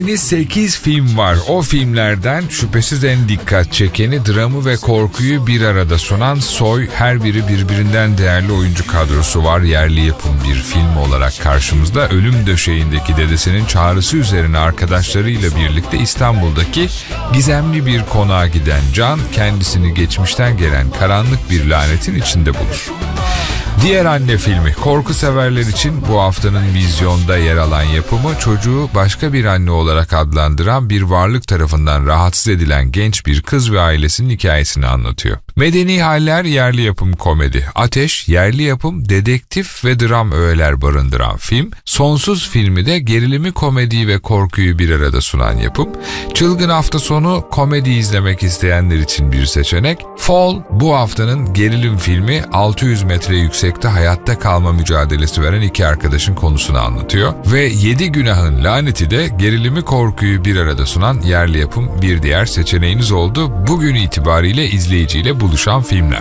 8 film var. O filmlerden şüphesiz en dikkat çekeni, dramı ve korkuyu bir arada sunan Soy, her biri birbirinden değerli oyuncu kadrosu var. Yerli yapım bir film olarak karşımızda. Ölüm döşeğindeki dedesinin çağrısı üzerine arkadaşlarıyla birlikte İstanbul'daki gizemli bir konağa giden Can, kendisini geçmişten gelen karanlık bir lanetin içinde bulur. Diğer Anne filmi, korku severler için bu haftanın vizyonda yer alan yapımı, çocuğu başka bir anne olarak adlandıran bir varlık tarafından rahatsız edilen genç bir kız ve ailesinin hikayesini anlatıyor. Medeni Haller yerli yapım komedi. Ateş yerli yapım dedektif ve dram öğeler barındıran film. Sonsuz filmi de gerilimi, komediyi ve korkuyu bir arada sunan yapım. Çılgın hafta sonu komedi izlemek isteyenler için bir seçenek. Fall bu haftanın gerilim filmi, 600 metre yüksekte hayatta kalma mücadelesi veren iki arkadaşın konusunu anlatıyor. Ve 7 Günahın Laneti de gerilimi, korkuyu bir arada sunan yerli yapım bir diğer seçeneğiniz oldu. Bugün itibariyle izleyiciyle buluşan filmler.